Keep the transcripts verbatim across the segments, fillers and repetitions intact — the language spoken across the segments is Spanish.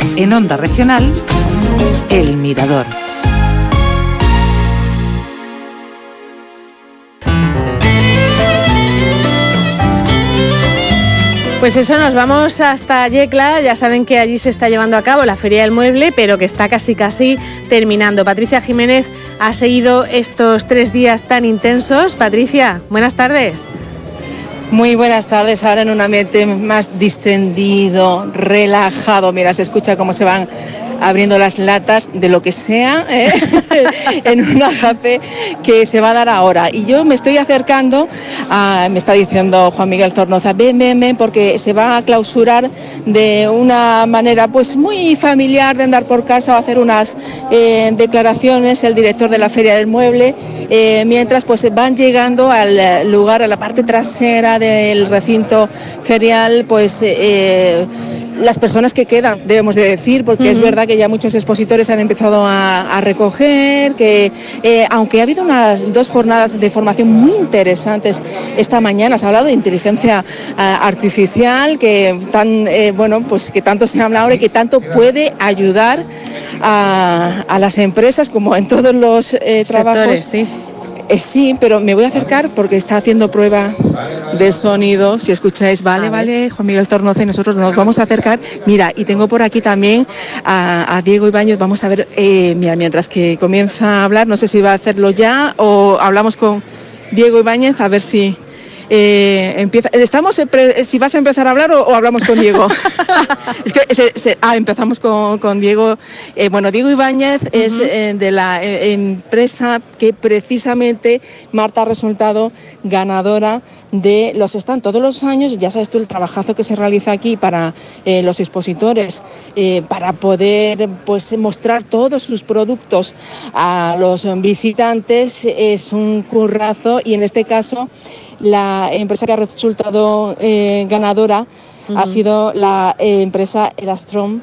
En Onda Regional, El Mirador. Pues eso, nos vamos hasta Yecla. Ya saben que allí se está llevando a cabo la Feria del Mueble, pero que está casi casi terminando. Patricia Jiménez ha seguido estos tres días tan intensos. Patricia, buenas tardes. Muy buenas tardes, ahora en un ambiente más distendido, relajado. Mira, se escucha cómo se van abriendo las latas de lo que sea, ¿eh? en un agape que se va a dar ahora. Y yo me estoy acercando, a, me está diciendo Juan Miguel Zornoza, ven, ven, ven, porque se va a clausurar de una manera pues muy familiar de andar por casa, va a hacer unas eh, declaraciones el director de la Feria del Mueble, eh, mientras pues van llegando al lugar, a la parte trasera del recinto ferial, pues eh, las personas que quedan, debemos de decir, porque uh-huh. es verdad que ya muchos expositores han empezado a, a recoger, que eh, aunque ha habido unas dos jornadas de formación muy interesantes esta mañana, se ha hablado de inteligencia uh, artificial, que tan eh, bueno, pues que tanto se habla ahora y que tanto puede ayudar a, a las empresas, como en todos los eh, trabajos. Sectores, sí. Eh, sí, pero me voy a acercar porque está haciendo prueba de sonido. Si escucháis, vale, vale, Juan Miguel Zornoza, y nosotros nos vamos a acercar. Mira, y tengo por aquí también a, a Diego Ibáñez. Vamos a ver, eh, mira, mientras que comienza a hablar, no sé si va a hacerlo ya o hablamos con Diego Ibáñez, a ver si... Eh, empieza. Estamos pre, si vas a empezar a hablar o, o hablamos con Diego. es que se, se, ah, empezamos con, con Diego. Eh, bueno, Diego Ibáñez uh-huh. es eh, de la eh, empresa que precisamente Marta ha resultado ganadora de los stands todos los años. Ya sabes tú el trabajazo que se realiza aquí para eh, los expositores, eh, para poder pues mostrar todos sus productos a los visitantes. Es un currazo, y en este caso la empresa que ha resultado eh, ganadora uh-huh. ha sido la eh, empresa Elastrom,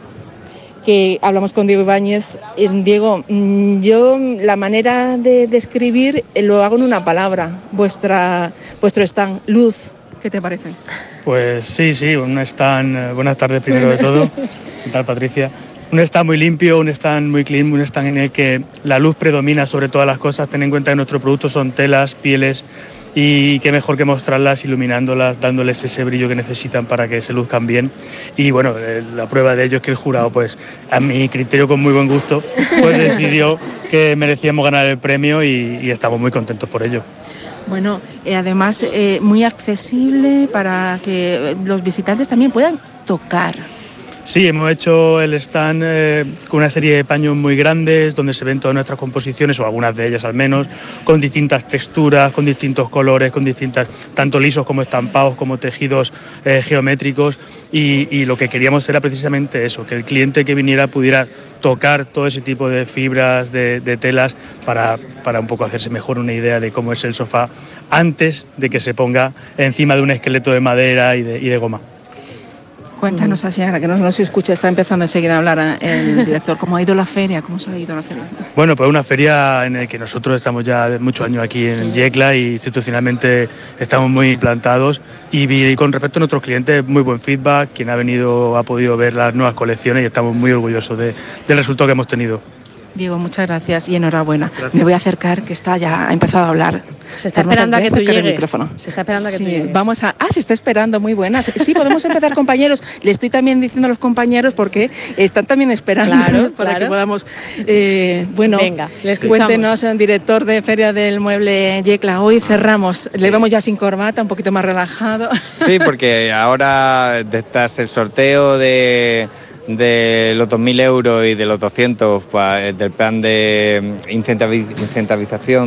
que hablamos con Diego Ibáñez. Eh, Diego, yo la manera de describir eh, lo hago en una palabra, vuestra, vuestro stand, luz. ¿Qué te parece? Pues sí, sí, un stand, buenas tardes primero de todo. ¿Qué tal, Patricia? Un stand muy limpio, un stand muy clean, un stand en el que la luz predomina sobre todas las cosas. Ten en cuenta que nuestros productos son telas, pieles, y qué mejor que mostrarlas iluminándolas, dándoles ese brillo que necesitan para que se luzcan bien. Y bueno, la prueba de ello es que el jurado, pues a mi criterio, con muy buen gusto, pues decidió que merecíamos ganar el premio, y, y estamos muy contentos por ello. Bueno, eh, además eh, muy accesible para que los visitantes también puedan tocar. Sí, hemos hecho el stand eh, con una serie de paños muy grandes donde se ven todas nuestras composiciones, o algunas de ellas al menos, con distintas texturas, con distintos colores, con distintas, tanto lisos como estampados, como tejidos eh, geométricos, y, y lo que queríamos era precisamente eso, que el cliente que viniera pudiera tocar todo ese tipo de fibras, de, de telas, para, para un poco hacerse mejor una idea de cómo es el sofá antes de que se ponga encima de un esqueleto de madera y de, y de goma. Cuéntanos así, ahora que no, no se escucha, está empezando enseguida a hablar el director. ¿Cómo ha ido la feria? ¿Cómo se ha ido la feria? Bueno, pues una feria en la que nosotros estamos ya muchos años aquí en sí. Yecla, y institucionalmente estamos muy implantados, y, y con respecto a nuestros clientes, muy buen feedback. Quien ha venido ha podido ver las nuevas colecciones, y estamos muy orgullosos de, del resultado que hemos tenido. Diego, muchas gracias y enhorabuena. Gracias. Me voy a acercar, que está ya ha empezado a hablar. Se está esperando a que tú llegues. Se está esperando a que sí, tú llegues. Vamos a... Ah, se está esperando, muy buena. Sí, podemos empezar, compañeros. Le estoy también diciendo a los compañeros porque están también esperando claro, para claro. que podamos... Eh, bueno, venga, cuéntenos, director de Feria del Mueble Yecla. Hoy cerramos. Sí. Le vemos ya sin corbata, un poquito más relajado. Sí, porque ahora tras el sorteo de... de los dos mil euros y de los doscientos, pues, del plan de incentivización